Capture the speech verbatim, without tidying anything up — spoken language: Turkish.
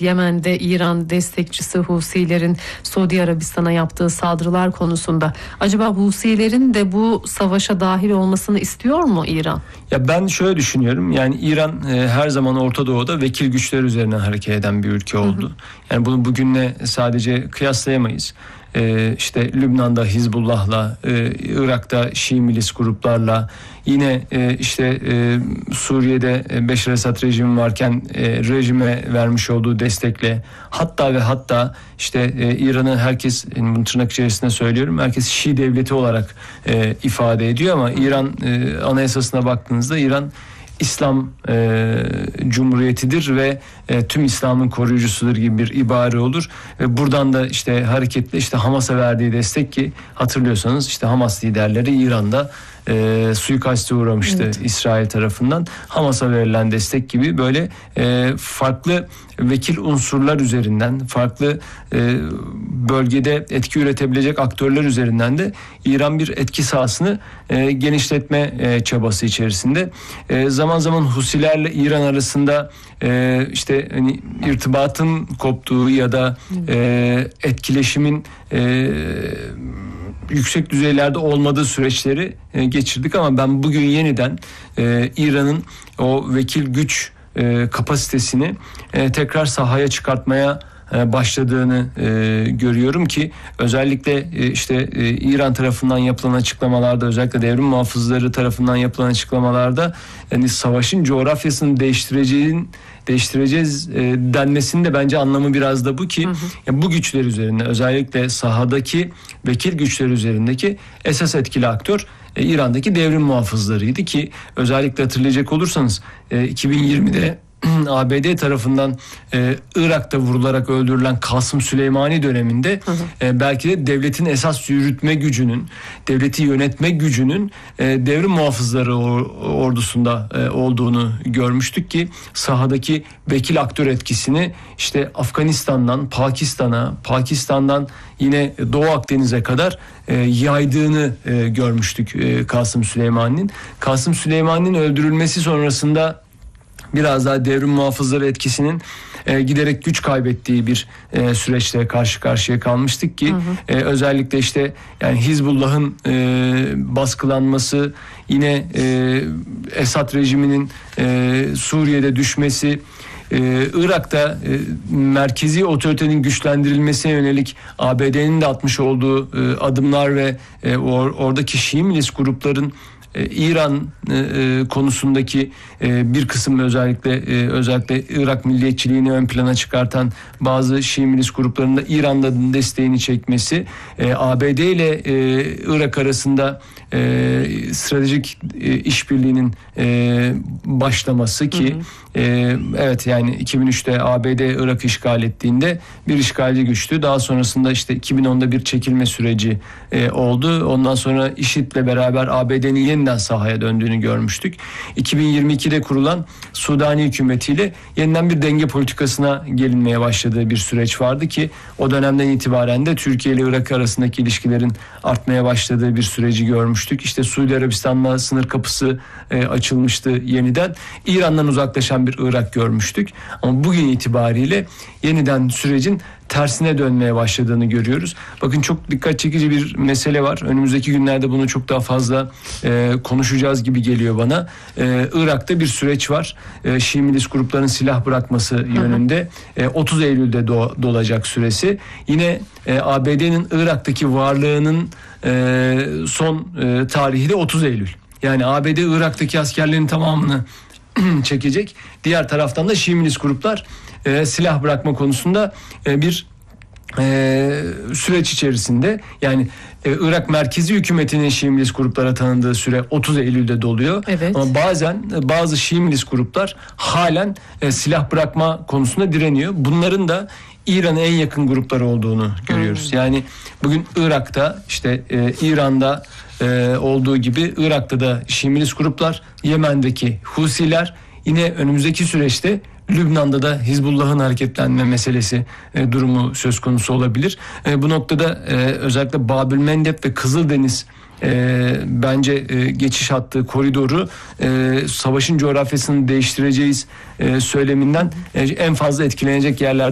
Yemen'de İran destekçisi Husilerin Suudi Arabistan'a yaptığı saldırılar konusunda. Acaba Husilerin de bu savaşa dahil olmasını istiyor mu İran? Ya ben şöyle düşünüyorum. Yani İran e, her zaman Orta Doğu'da vekil güçler üzerinden hareket eden bir ülke oldu. Hı hı. Yani bunu bugünle sadece kıyaslayamayız. Ee, işte Lübnan'da Hizbullah'la, e, Irak'ta Şii milis gruplarla, yine e, işte e, Suriye'de e, Beşar Esad rejimi varken e, rejime vermiş olduğu destekle, hatta ve hatta işte e, İran'ı herkes, bunu tırnak içerisinde söylüyorum, herkes Şii devleti olarak e, ifade ediyor ama İran e, anayasasına baktığınızda İran İslam e, Cumhuriyetidir ve e, tüm İslam'ın koruyucusudur gibi bir ibare olur. Ve buradan da işte hareketle işte Hamas'a verdiği destek, ki hatırlıyorsanız işte Hamas liderleri İran'da e, suikaste uğramıştı, evet, İsrail tarafından. Hamas'a verilen destek gibi böyle e, farklı vekil unsurlar üzerinden, farklı e, bölgede etki üretebilecek aktörler üzerinden de İran bir etki sahasını e, genişletme e, çabası içerisinde. E, zaman zaman Husilerle İran arasında e, işte hani irtibatın koptuğu ya da e, etkileşimin e, yüksek düzeylerde olmadığı süreçleri e, geçirdik ama ben bugün yeniden e, İran'ın o vekil güç e, kapasitesini e, tekrar sahaya çıkartmaya e, başladığını e, görüyorum ki özellikle e, işte e, İran tarafından yapılan açıklamalarda, özellikle devrim muhafızları tarafından yapılan açıklamalarda yani savaşın coğrafyasını değiştireceğin değiştireceğiz e, denmesinin de bence anlamı biraz da bu ki, hı hı, yani bu güçler üzerinde, özellikle sahadaki vekil güçler üzerindeki esas etkili aktör e, İran'daki devrim muhafızlarıydı ki özellikle hatırlayacak olursanız e, iki bin yirmide A B D tarafından e, Irak'ta vurularak öldürülen Kasım Süleymani döneminde, hı hı, e, belki de devletin esas yürütme gücünün, devleti yönetme gücünün e, devrim muhafızları ordusunda e, olduğunu görmüştük ki sahadaki vekil aktör etkisini işte Afganistan'dan Pakistan'a, Pakistan'dan yine Doğu Akdeniz'e kadar e, yaydığını e, görmüştük e, Kasım Süleymani'nin. Kasım Süleymani'nin öldürülmesi sonrasında biraz daha devrim muhafızları etkisinin e, giderek güç kaybettiği bir e, süreçle karşı karşıya kalmıştık ki, hı hı, E, özellikle işte yani Hizbullah'ın e, baskılanması, yine e, Esad rejiminin e, Suriye'de düşmesi, Ee, Irak'ta e, merkezi otoritenin güçlendirilmesine yönelik A B D'nin de atmış olduğu e, adımlar ve e, or, oradaki Şii milis grupların e, İran e, e, konusundaki e, bir kısım özellikle e, özellikle Irak milliyetçiliğini ön plana çıkartan bazı Şii milis gruplarında İran'da desteğini çekmesi, e, A B D ile e, Irak arasında e, stratejik e, işbirliğinin e, başlaması ki, hı hı, e, evet yani iki bin üçte A B D Irak işgal ettiğinde bir işgalci güçtü. Daha sonrasında işte iki bin onda bir çekilme süreci e, oldu. Ondan sonra IŞİD'le beraber A B D'nin yeniden sahaya döndüğünü görmüştük. iki bin yirmi ikide kurulan Sudani hükümetiyle yeniden bir denge politikasına gelinmeye başladığı bir süreç vardı ki o dönemden itibaren de Türkiye ile Irak arasındaki ilişkilerin artmaya başladığı bir süreci görmüştük. İşte Suudi Arabistan'la sınır kapısı e, açılmıştı yeniden. İran'dan uzaklaşan bir Irak görmüştük. Ama bugün itibariyle yeniden sürecin tersine dönmeye başladığını görüyoruz. Bakın çok dikkat çekici bir mesele var. Önümüzdeki günlerde bunu çok daha fazla e, konuşacağız gibi geliyor bana. E, Irak'ta bir süreç var. E, Şii milis grupların silah bırakması yönünde. E, otuz Eylül'de do- dolacak süresi. Yine e, A B D'nin Irak'taki varlığının e, son e, tarihi de otuz Eylül. Yani A B D Irak'taki askerlerin tamamını çekecek. Diğer taraftan da Şii milis gruplar e, silah bırakma konusunda e, bir e, süreç içerisinde. Yani e, Irak merkezi hükümetinin Şii milis gruplara tanındığı süre otuz Eylül'de doluyor. Evet. Ama bazen e, bazı Şii milis gruplar halen e, silah bırakma konusunda direniyor. Bunların da İran'a en yakın grupları olduğunu görüyoruz. Hmm. Yani bugün Irak'ta işte e, İran'da e, olduğu gibi Irak'ta da Şii milis gruplar, Yemen'deki Husiler, yine önümüzdeki süreçte Lübnan'da da Hizbullah'ın hareketlenme meselesi e, durumu söz konusu olabilir. E, bu noktada e, özellikle Babülmendeb ve Kızıldeniz e, bence e, geçiş hattı, koridoru e, savaşın coğrafyasını değiştireceğiz e, söyleminden e, en fazla etkilenecek yerler.